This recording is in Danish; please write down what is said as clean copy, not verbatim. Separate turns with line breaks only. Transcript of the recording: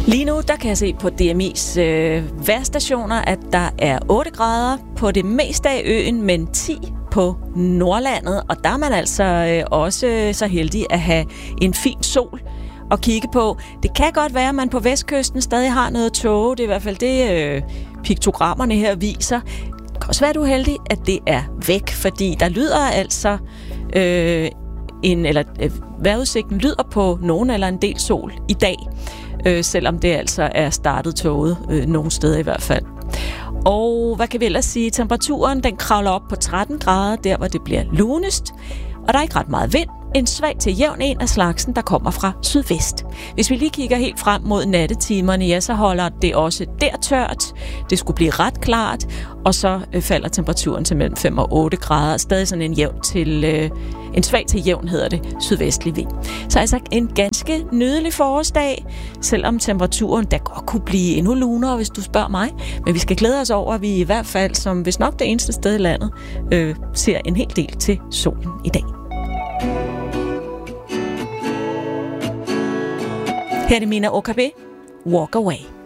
Lige nu, der kan jeg se på DMI's vejrstationer, at der er 8 grader på det meste af øen, men 10 på Nordlandet. Og der er man altså også så heldig at have en fin sol at kigge på. Det kan godt være, at man på vestkysten stadig har noget tåge. Det er i hvert fald det, piktogrammerne her viser. Det kan også være, at du er heldig, at det er væk, fordi der lyder altså... vejrudsigten lyder på nogen eller en del sol i dag, selvom det altså er startet tåget nogle steder i hvert fald. Og hvad kan vi ellers sige? Temperaturen den kravler op på 13 grader, der hvor det bliver lunest, og der er ikke ret meget vind. En svag til jævn en af slagsen, der kommer fra sydvest. Hvis vi lige kigger helt frem mod nattetimerne, ja, så holder det også der tørt. Det skulle blive ret klart, og så falder temperaturen til mellem 5 og 8 grader. Stadig sådan en svag til jævn hedder det, sydvestlig vind. Så altså en ganske nydelig forårsdag, selvom temperaturen der godt kunne blive endnu lunere, hvis du spørger mig. Men vi skal glæde os over, at vi i hvert fald, som hvis nok det eneste sted i landet, ser en hel del til solen i dag. Her er det Mina Okabe, Walk Away.